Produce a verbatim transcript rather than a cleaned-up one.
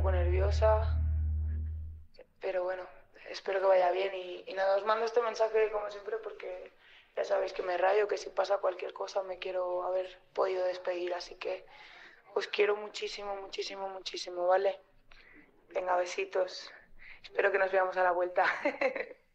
poco nerviosa, pero bueno, espero que vaya bien y, y nada, os mando este mensaje como siempre porque ya sabéis que me rayo, que si pasa cualquier cosa me quiero haber podido despedir, así que os quiero muchísimo, muchísimo, muchísimo, ¿vale? Venga, besitos. Espero que nos veamos a la vuelta.